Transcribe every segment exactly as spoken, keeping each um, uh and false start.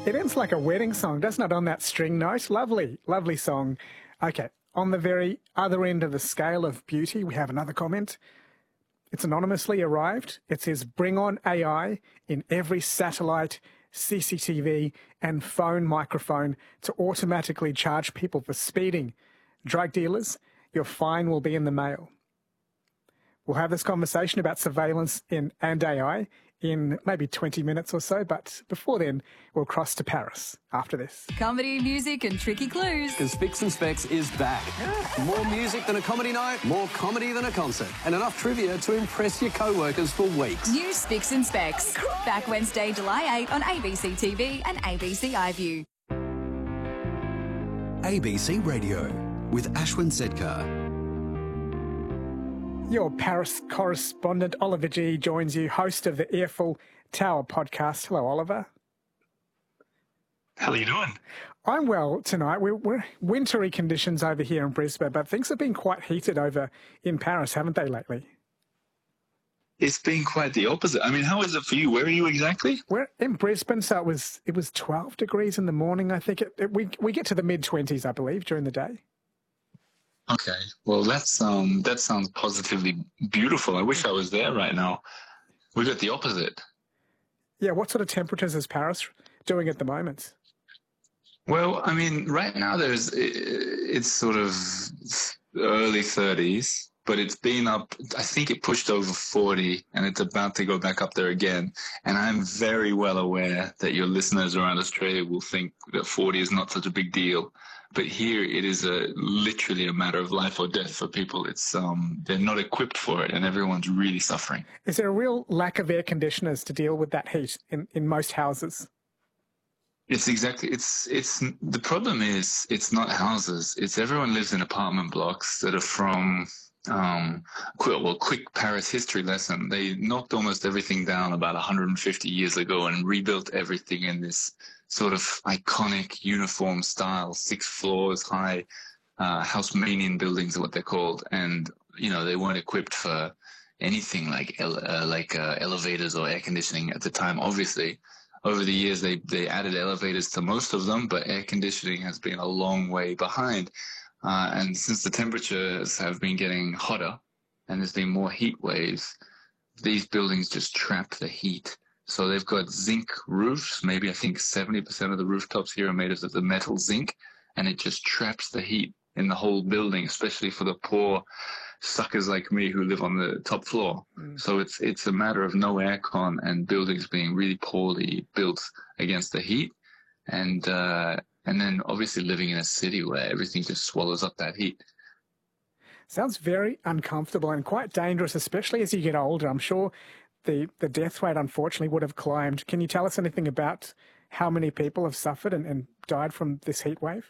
It ends like a wedding song, doesn't it, on that string note? Lovely, lovely song. Okay, on the very other end of the scale of beauty, we have another comment. It's anonymously arrived. It says, bring on A I in every satellite, C C T V and phone microphone to automatically charge people for speeding. Drug dealers, your fine will be in the mail. We'll have this conversation about surveillance in, and A I in maybe twenty minutes or so, but before then, we'll cross to Paris after this. Comedy, music and tricky clues. Because Spicks and Specs is back. More music than a comedy night, more comedy than a concert, and enough trivia to impress your co-workers for weeks. New Spicks and Specs. Back Wednesday, July eighth on A B C T V and A B C iView. A B C Radio with Ashwin Sedkar. Your Paris correspondent Oliver G joins you, host of the Eiffel Tower podcast. Hello, Oliver. How are you doing? I'm well tonight. We're, we're wintry conditions over here in Brisbane, but things have been quite heated over in Paris, haven't they, lately? It's been quite the opposite. I mean, how is it for you? Where are you exactly? We're in Brisbane, so it was it was twelve degrees in the morning, I think. It, it, we we get to the mid-twenties, I believe, during the day. Okay. Well, that's um that sounds positively beautiful. I wish I was there right now. We got the opposite. Yeah, what sort of temperatures is Paris doing at the moment? Well, I mean, right now there's it's sort of early thirties, but it's been up. I think it pushed over forty, and it's about to go back up there again. And I'm very well aware that your listeners around Australia will think that forty is not such a big deal. But here it is a literally a matter of life or death for people. It's um they're not equipped for it, and everyone's really suffering. Is there a real lack of air conditioners to deal with that heat in, in most houses? It's exactly it's it's the problem is it's not houses. It's everyone lives in apartment blocks that are from um quick, well quick Paris history lesson. They knocked almost everything down about one hundred fifty years ago and rebuilt everything in this sort of iconic uniform style, six floors high uh, Haussmannian buildings are what they're called. And, you know, they weren't equipped for anything like ele- uh, like uh, elevators or air conditioning at the time. Obviously, over the years, they, they added elevators to most of them, but air conditioning has been a long way behind. Uh, and since the temperatures have been getting hotter and there's been more heat waves, these buildings just trap the heat. So they've got zinc roofs. Maybe I think seventy percent of the rooftops here are made of the metal zinc, and it just traps the heat in the whole building, especially for the poor suckers like me who live on the top floor. Mm. So it's it's a matter of no aircon and buildings being really poorly built against the heat, and uh, and then obviously living in a city where everything just swallows up that heat. Sounds very uncomfortable and quite dangerous, especially as you get older. I'm sure the, the death rate, unfortunately, would have climbed. Can you tell us anything about how many people have suffered and, and died from this heat wave?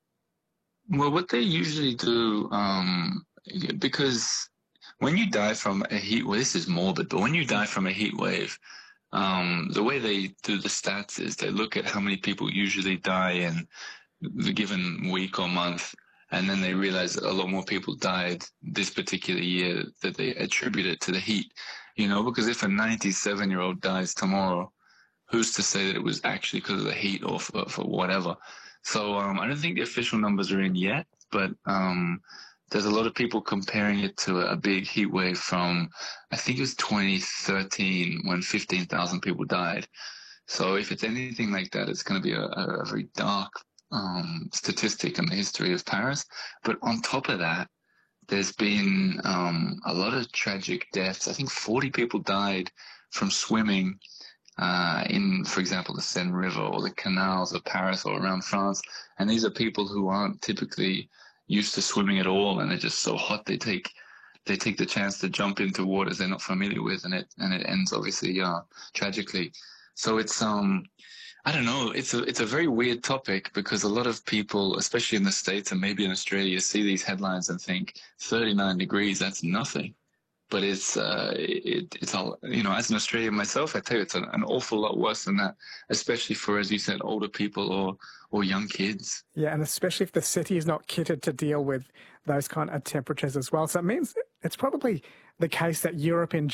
Well, what they usually do, um, because when you die from a heat wave, this is morbid, but when you die from a heat wave, um, the way they do the stats is they look at how many people usually die in the given week or month, and then they realize that a lot more people died this particular year that they attribute it to the heat. You know, because if a ninety-seven-year-old dies tomorrow, who's to say that it was actually because of the heat or for, for whatever? So um, I don't think the official numbers are in yet, but um, there's a lot of people comparing it to a big heat wave from, I think it was twenty thirteen when fifteen thousand people died. So if it's anything like that, it's going to be a, a very dark um, statistic in the history of Paris. But on top of that, there's been um, a lot of tragic deaths. I think forty people died from swimming uh, in, for example, the Seine River or the canals of Paris or around France. And these are people who aren't typically used to swimming at all, and they're just so hot they take they take the chance to jump into waters they're not familiar with, and it and it ends obviously uh, tragically. So it's um. I don't know. It's a it's a very weird topic because a lot of people, especially in the States and maybe in Australia, see these headlines and think thirty-nine degrees, that's nothing. But it's uh it, it's all, you know, as an Australian myself, I tell you, it's an, an awful lot worse than that, especially for, as you said, older people or or young kids. Yeah, and especially if the city is not kitted to deal with those kind of temperatures as well. So it means it's probably the case that Europe in